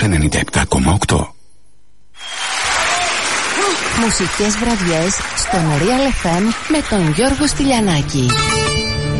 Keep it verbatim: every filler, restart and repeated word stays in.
ενενήντα επτά κόμμα οκτώ. Μουσικές βραδιές στον Real εφ εμ με τον Γιώργο Στυλιανάκη.